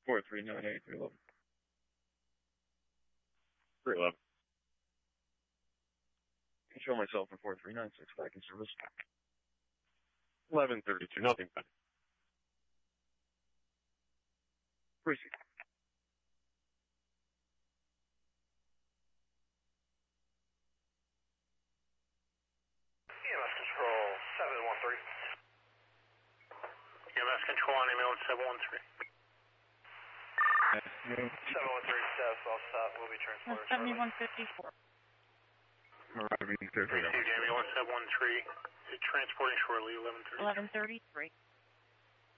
4398, 311. 311. Control myself for 4396, back in service. 1132, nothing bad. Proceed. EMS Control 713. EMS Control on ambulance 713. 713 status, all stop, will be transported shortly. 7154. Arriving 33. Received ambulance 713. Transporting shortly 1133. 1133.